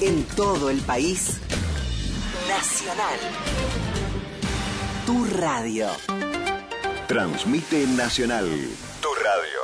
En todo el país. Nacional. Tu radio. Transmite Nacional. Tu radio.